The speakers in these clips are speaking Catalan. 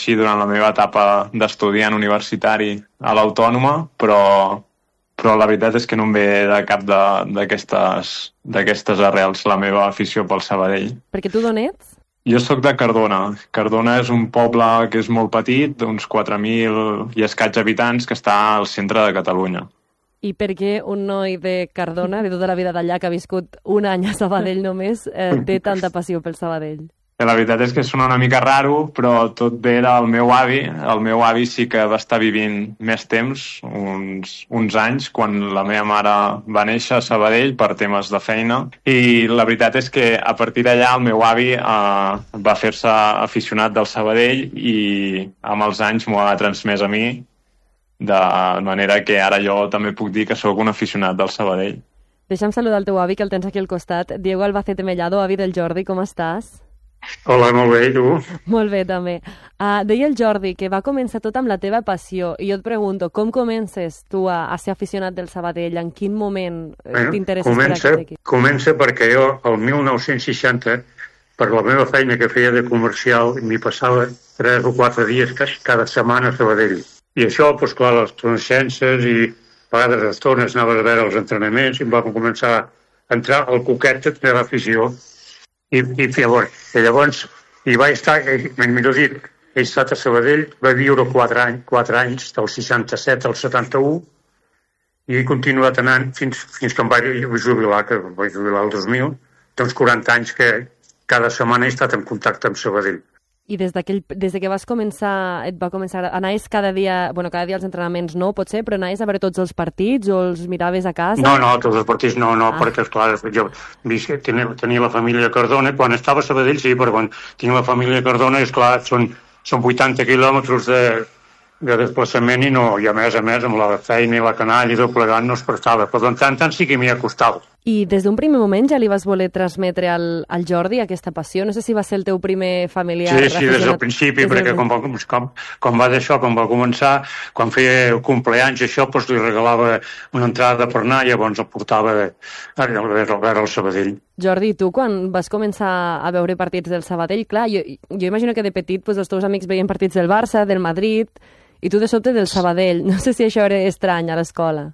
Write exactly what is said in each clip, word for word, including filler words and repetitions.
així durant la meva etapa d'estudiant universitari a l'Autònoma, però, però la veritat és que no em ve de cap d'aquestes d'aquestes arrels la meva afició pel Sabadell. Perquè tu d'on ets? Jo sóc de Cardona. Cardona és un poble que és molt petit, d'uns quatre mil i escaig habitants, que està al centre de Catalunya. I per què un noi de Cardona, de tota la vida d'allà, que ha viscut un any a Sabadell només, eh, té tanta passió pel Sabadell? La veritat és que sona una mica raro, però tot ve del meu avi. El meu avi sí que va estar vivint més temps, uns, uns anys, quan la meva mare va néixer a Sabadell per temes de feina. I la veritat és que a partir d'allà el meu avi eh, va fer-se aficionat del Sabadell i amb els anys m'ho ha transmès a mi, de manera que ara jo també puc dir que sóc un aficionat del Sabadell. Deixa'm saludar el teu avi, que el tens aquí al costat. Diego Albacete Mellado, avi del Jordi, com estàs? Hola, molt bé, i tu? Molt bé, també. Uh, deia el Jordi que va començar tot amb la teva passió, i jo et pregunto, com comences tu a, a ser aficionat del Sabadell? En quin moment bueno, t'interesses per aquest equip? Comença perquè jo, el mil nou-cents seixanta, per la meva feina que feia de comercial, m'hi passava tres o quatre dies cada setmana a Sabadell. I això, doncs clar, les coneixences i a vegades estones anaves a veure els entrenaments i em va començar a entrar al coquet de l'afició. I, i llavors, i llavors hi vaig estar, millor dit, he estat a Sabadell, va viure quatre anys, quatre anys, del seixanta-set al setanta-u, i he continuat anant fins, fins que em vaig jubilar, que em vaig jubilar el dos mil, doncs quaranta anys que cada setmana he estat en contacte amb Sabadell. I des, des de que vas començar, et va començar, anaves cada dia, bueno, cada dia als entrenaments no, potser, però anaves a veure tots els partits o els miraves a casa? No, no, tots els partits no, no, ah. perquè, esclar, jo tenia, tenia la família Cardona, quan estava a Sabadell sí, però quan tenia la família Cardona, esclar, són, són vuitanta quilòmetres de, de desplaçament i no, i a més a més, amb la feina i la canalla i tot plegat no es prestava, però en tant, tant sí que m'hi ha costat. I des d'un primer moment ja li vas voler transmetre al, al Jordi aquesta passió? No sé si va ser el teu primer familiar... Sí, sí, des del principi, des perquè com va, com, com va d'això, com va començar, quan feia el cumpleaños això, doncs li regalava una entrada per anar i llavors el portava a, a veure el Sabadell. Jordi, tu quan vas començar a veure partits del Sabadell, clar, jo, jo imagino que de petit pues, els teus amics veien partits del Barça, del Madrid, i tu de sobte del Sabadell. No sé si això era estrany a l'escola.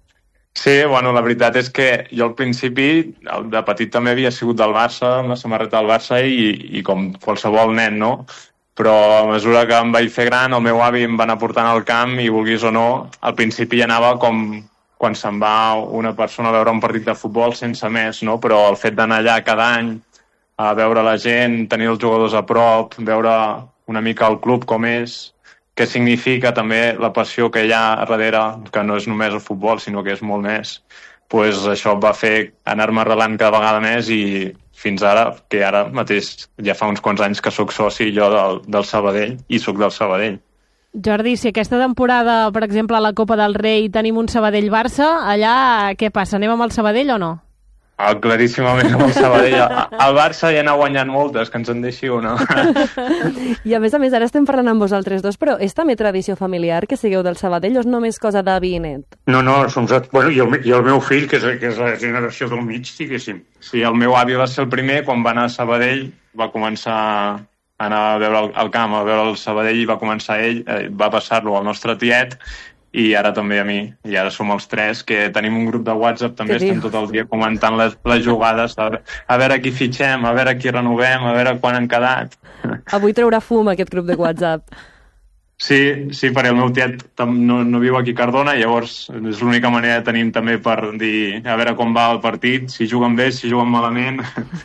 Sí, bueno, la veritat és que jo al principi, de petit també havia sigut del Barça, amb la samarreta del Barça i, i com qualsevol nen, no? Però a mesura que em vaig fer gran, el meu avi em va anar portant al camp i, vulguis o no, al principi hi anava com quan se'n va una persona a veure un partit de futbol sense més, no? Però el fet d'anar allà cada any, a veure la gent, tenir els jugadors a prop, veure una mica el club com és, què significa també la passió que hi ha darrere, que no és només el futbol, sinó que és molt més, pues això va fer anar-me arrelant cada vegada més i fins ara, que ara mateix ja fa uns quants anys que sóc soci jo del, del Sabadell i sóc del Sabadell. Jordi, si aquesta temporada, per exemple, a la Copa del Rei tenim un Sabadell-Barça, allà què passa? Anem amb el Sabadell o no? Ah, claríssimament amb el Sabadell. El Barça ja n'ha guanyat moltes, que ens en deixi una. I a més a més, ara estem parlant amb vosaltres dos, però és també tradició familiar que sigueu del Sabadell o és només cosa d'avi i net? No, no, som... Bueno, i el, i el meu fill, que és, que és la generació del mig, diguéssim. Sí, el meu avi va ser el primer, quan va anar a Sabadell, va començar a anar a veure el, el camp, a veure el Sabadell, i va començar ell, eh, va passar-lo al nostre tiet, i ara també a mi, i ara som els tres, que tenim un grup de WhatsApp, també estem tot el dia comentant les, les jugades, a, a veure qui fitxem, a veure qui renovem, a veure quan han quedat. Avui traurà fum aquest grup de WhatsApp. Sí, sí, perquè el meu tiet no, no viu aquí a Cardona, llavors és l'única manera que tenim també per dir a veure com va el partit, si juguen bé, si juguen malament...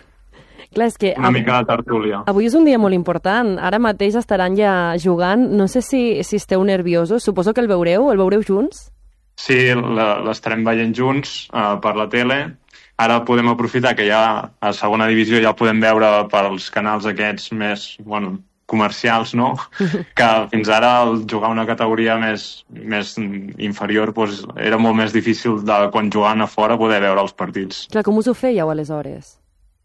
Clar, és que una mica de tertúlia. Avui és un dia molt important. Ara mateix estaran ja jugant. No sé si, si esteu nerviosos. Suposo que el veureu. El veureu junts? Sí, l'estarem veient junts uh, per la tele. Ara podem aprofitar que ja a segona divisió ja el podem veure pels canals aquests més, bueno, comercials, no? Que fins ara el jugar una categoria més, més inferior doncs, era molt més difícil de quan jugant a fora poder veure els partits. Clar, com us ho fèieu aleshores?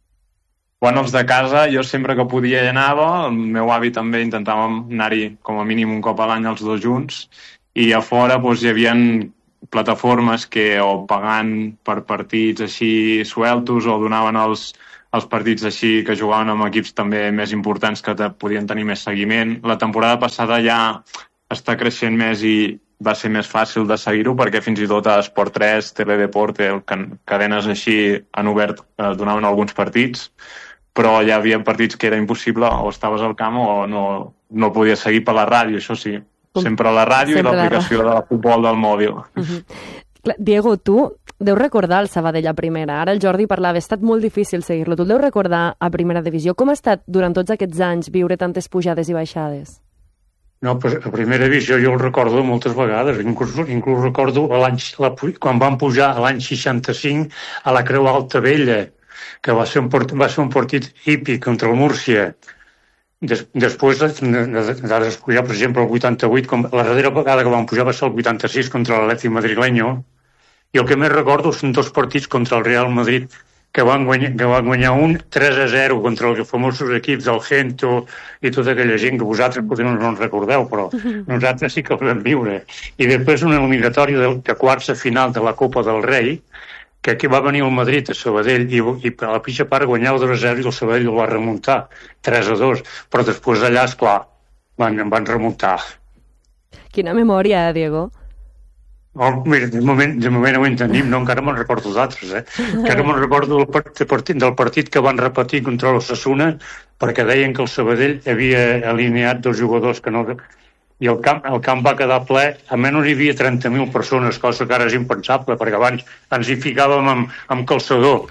Quan els de casa, jo sempre que podia hi anava, el meu avi també intentàvem anar-hi com a mínim un cop a l'any els dos junts, i a fora doncs, hi havia plataformes que o pagant per partits així sueltos o donaven els, els partits així que jugaven amb equips també més importants que te, podien tenir més seguiment. La temporada passada ja està creixent més i va ser més fàcil de seguir-ho perquè fins i tot a Esport tres, Teledeporte, cadenes així han obert, eh, donaven alguns partits, però hi havia partits que era impossible, o estaves al camp o no, no el podies seguir per la ràdio, això sí. Sempre a la ràdio i l'aplicació de futbol del mòbil. Uh-huh. Diego, tu deus recordar el Sabadell a primera. Ara el Jordi parlava, ha estat molt difícil seguir-lo. Tu el deus recordar a primera divisió. Com ha estat durant tots aquests anys viure tantes pujades i baixades? No, pues a primera divisió jo el recordo moltes vegades. Inclús, inclús recordo l'any, la, quan van pujar l'any seixanta-cinc a la Creu Alta Vella, que va ser un, va ser un partit hípic contra el Múrcia. Des, després d'ara es pujar, per exemple, el vuitanta-vuit, com, la darrera vegada que van pujar va ser el vuitanta-sis contra l'Atleti Madrileño, i el que més recordo són dos partits contra el Real Madrid, que van guanyar, que van guanyar un tres a zero contra els famosos equips del Gento i tota aquella gent que vosaltres potser no ens recordeu, però nosaltres sí que el vam viure. I després una eliminatòria de, de quarts de final de la Copa del Rei, que aquí va venir el Madrid a Sabadell i, i a la pitja part guanyava dos a zero i el Sabadell el va remuntar tres a dos, però després allà, esclar, van, van remuntar. Quina memòria, eh, Diego? Oh, mira, de moment, de moment no ho entenim, no, encara me'n recordo d'altres, eh? Encara me'n recordo del partit, del partit que van repetir contra l'Ossassuna perquè deien que el Sabadell havia alineat dos jugadors que no... I el camp, el camp va quedar ple, almenys hi havia trenta mil persones, cosa que ara és impensable, perquè abans ens hi ficàvem amb, amb calçador.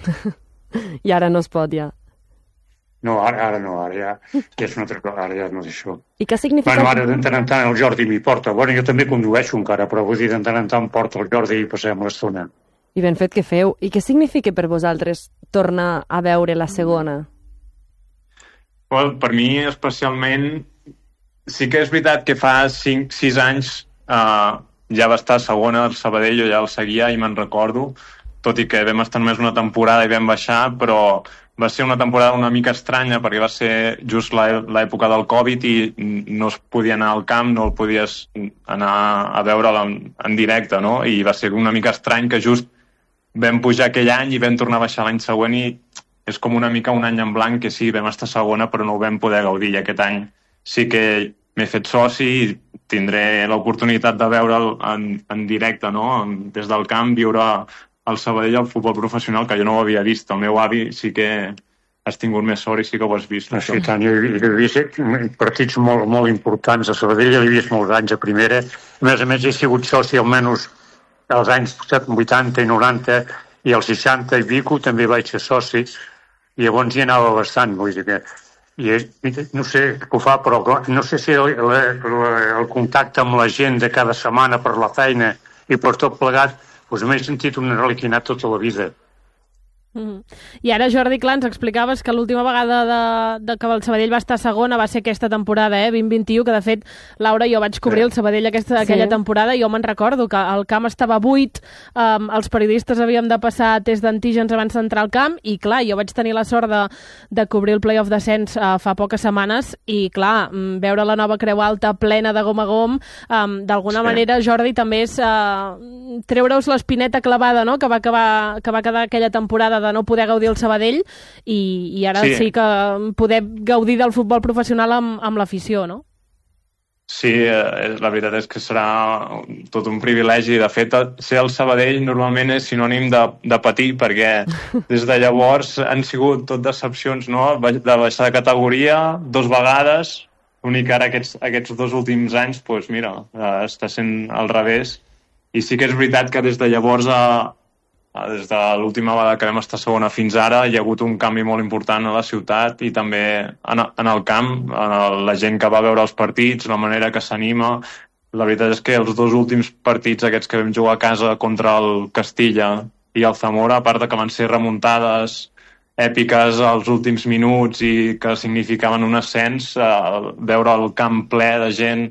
I ara no es pot, ja. No, ara, ara no, ara ja, ja és una altra cosa, ara ja no és això. I què significa... Bueno, ara de tant en tant el Jordi m'hi porta. Bueno, jo també condueixo encara, però vull dir, de tant en tant porta el Jordi i passem l'estona. I ben fet que feu. I què significa per vosaltres tornar a veure la segona? Well, per mi, especialment, sí que és veritat que fa cinc sis anys eh, ja va estar segona al Sabadell, jo ja el seguia i me'n recordo, tot i que vam estar només una temporada i vam baixar, però va ser una temporada una mica estranya perquè va ser just l'època del Covid i no es podia anar al camp, no el podies anar a veure'l en, en directe, no? I va ser una mica estrany que just vam pujar aquell any i vam tornar a baixar l'any següent i és com una mica un any en blanc que sí, vam estar segona però no ho vam poder gaudir i aquest any sí que m'he fet soci i tindré l'oportunitat de veure'l en, en directe, no? Des del camp, viure el Sabadell al futbol professional, que jo no ho havia vist. El meu avi sí que has tingut més sort i sí que ho has vist. Sí, tant, jo he vist partits molt, molt importants a Sabadell, jo he vist molts anys a primera. A més a més, he sigut soci almenys als anys vuitanta i noranta i als seixanta i pico també vaig ser soci i llavors hi anava bastant, vull dir que i no sé què ho fa, però no sé si el, el, el contacte amb la gent de cada setmana per la feina i per tot plegat, doncs m'he sentit un reliquinat tota la vida. Mm. I ara, Jordi, clar, ens explicaves que l'última vegada de, de que el Sabadell va estar segona va ser aquesta temporada, eh, vint vint-i-u, que de fet, Laura, jo vaig cobrir el Sabadell aquesta, sí. aquella temporada i jo me'n recordo que el camp estava buit, um, els periodistes havíem de passar test d'antígens abans d'entrar al camp i, clar, jo vaig tenir la sort de, de cobrir el play-off d'ascens uh, fa poques setmanes i, clar, veure la nova Creu Alta plena de gom a gom, um, d'alguna sí. manera, Jordi, també és uh, treure-us l'espineta clavada, no?, que va, acabar, que va quedar aquella temporada de no poder gaudir el Sabadell i, i ara sí. sí que poder gaudir del futbol professional amb, amb l'afició, no? Sí, eh, la veritat és que serà tot un privilegi. De fet, ser al Sabadell normalment és sinònim de, de patir, perquè des de llavors han sigut tot decepcions, no? De baixar de categoria dos vegades, l'únic que ara aquests, aquests dos últims anys, doncs mira, està sent al revés. I sí que és veritat que des de llavors a des de l'última vegada que vam estar segona fins ara hi ha hagut un canvi molt important a la ciutat i també en, en el camp, en el, la gent que va veure els partits, la manera que s'anima. La veritat és que els dos últims partits aquests que vam jugar a casa contra el Castilla i el Zamora, a part de que van ser remuntades èpiques als últims minuts i que significaven un ascens, eh, veure el camp ple de gent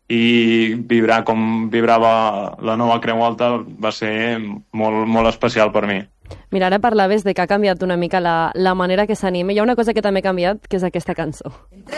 i vibrar com vibrava la nova Creu Alta va ser molt, molt especial per mi. Mira, ara parlaves de que ha canviat una mica la, la manera que s'anima. Hi ha una cosa que també ha canviat, que és aquesta cançó.